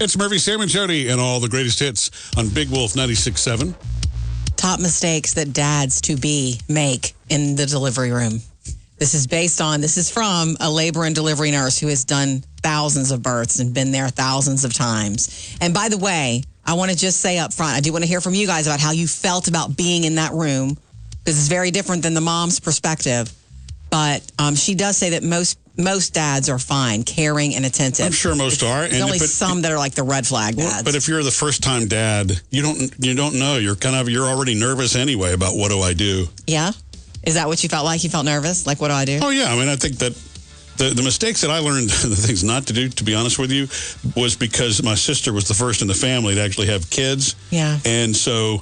It's Murphy, Sam, and Jody, and all the greatest hits on Big Wolf 96.7. Top mistakes that dads-to-be make in the delivery room. This is from a labor and delivery nurse who has done thousands of births and been there thousands of times. And by the way, I want to just say up front, I do want to hear from you guys about how you felt about being in that room, because it's very different than the mom's perspective. But she does say that most dads are fine, caring and attentive. I'm sure most are. There's only some that are like the red flag dads. But if you're the first time dad, you don't know. You're already nervous anyway about what do I do. Yeah? Is that what you felt like? You felt nervous? Like, what do I do? Oh, yeah. I mean, I think that the mistakes that I learned, the things not to do, to be honest with you, was because my sister was the first in the family to actually have kids. Yeah. And so,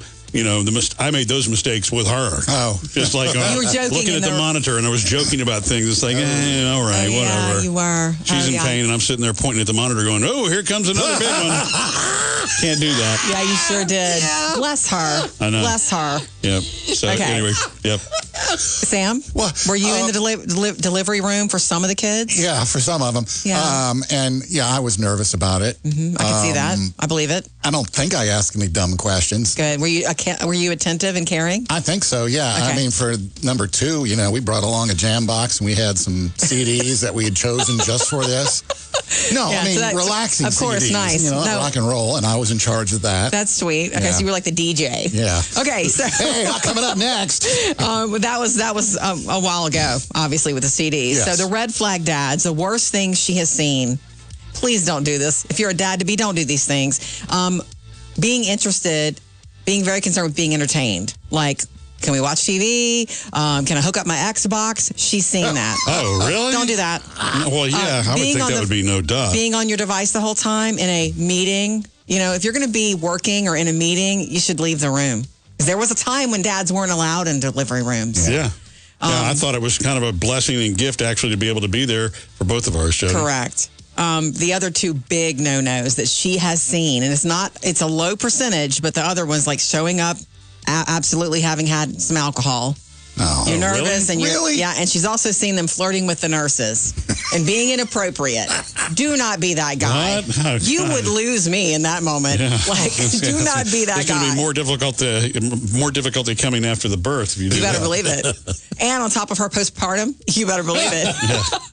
I made those mistakes with her. Oh. Just like You were joking looking at the monitor, and I was joking about things. It's like, all right, whatever. Yeah, you were. She's in pain, and I'm sitting there pointing at the monitor going, oh, here comes another big one. Can't do that. Yeah, you sure did. Yeah. Bless her. I know. Bless her. Yep. So anyway, yep. Sam, were you in the delivery room for some of the kids? Yeah, for some of them. Yeah. And I was nervous about it. Mm-hmm. I can see that. I believe it. I don't think I asked any dumb questions. Good. Were you attentive and caring? I think so, yeah. Okay. I mean, for number 2, we brought along a jam box and we had some CDs that we had chosen just for this. No, Yeah, I mean, so relaxing of course, CDs, nice. rock and roll, and I was in charge of that. That's sweet. Okay, Yeah. so you were like the DJ. Yeah. Okay, so Hey, coming up next. that was a while ago, obviously, with the CDs. Yes. So the red flag dads, the worst things she has seen. Please don't do this. If you're a dad to be, don't do these things. Being interested, being very concerned with being entertained. Like, can we watch TV? Can I hook up my Xbox? She's seen that. Oh, really? Don't do that. Well, yeah, I would think that would be no duh. Being on your device the whole time in a meeting, if you're going to be working or in a meeting, you should leave the room. Because there was a time when dads weren't allowed in delivery rooms. Yeah. I thought it was kind of a blessing and gift actually to be able to be there for both of our shows. Correct. The other 2 big no-nos that she has seen, and it's a low percentage, but the other one's like showing up, absolutely having had some alcohol. Oh, you're nervous, really? and yeah, and she's also seen them flirting with the nurses and being inappropriate. Do not be that guy. What? Oh, you would lose me in that moment. Yeah. Like, do not be that It's guy. going to be more difficulty coming after the birth if you do You better that. believe it. And on top of her postpartum, you better believe it. Yeah.